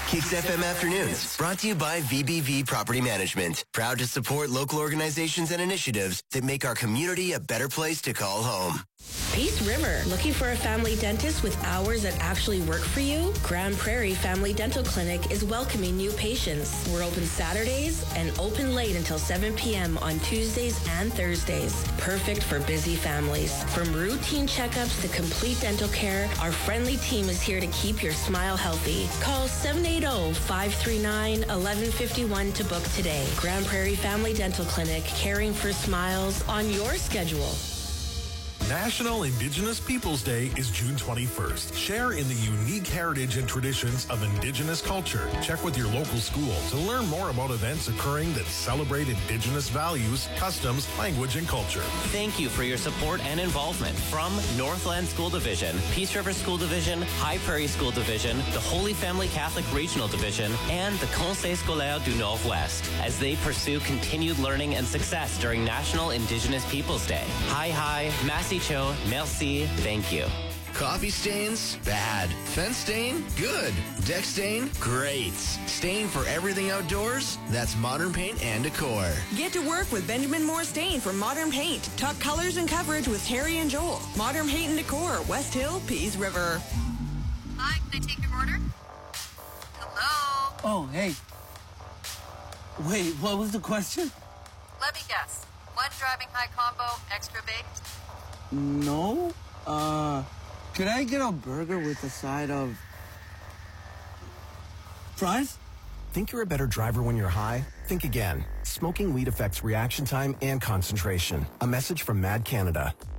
Kicks FM Afternoons, brought to you by VBV Property Management. Proud to support local organizations and initiatives that make our community a better place to call home. Peace River. Looking for a family dentist with hours that actually work for you? Grand Prairie Family Dental Clinic is welcoming new patients. We're open Saturdays and open late until 7 p.m. on Tuesdays and Thursdays. Perfect for busy families. From routine checkups to complete dental care, our friendly team is here to keep your smile healthy. Call 780-539-1151 to book today. Grand Prairie Family Dental Clinic, caring for smiles on your schedule. National Indigenous Peoples Day is June 21st. Share in the unique heritage and traditions of Indigenous culture. Check with your local school to learn more about events occurring that celebrate Indigenous values, customs, language, and culture. Thank you for your support and involvement from Northland School Division, Peace River School Division, High Prairie School Division, the Holy Family Catholic Regional Division, and the Conseil Scolaire du Nord-Ouest as they pursue continued learning and success during National Indigenous Peoples Day. Hi, Massey Cho, merci, thank you. Coffee stains? Bad. Fence stain? Good. Deck stain? Great. Stain for everything outdoors? That's Modern Paint and Decor. Get to work with Benjamin Moore Stain from Modern Paint. Talk colors and coverage with Terry and Joel. Modern Paint and Decor, West Hill, Peace River. Hi, can I take your order? Hello? Oh, hey. Wait, what was the question? Let me guess. One driving high combo, extra baked? No. Could I get a burger with a side of fries? Think you're a better driver when you're high? Think again. Smoking weed affects reaction time and concentration. A message from MAD Canada.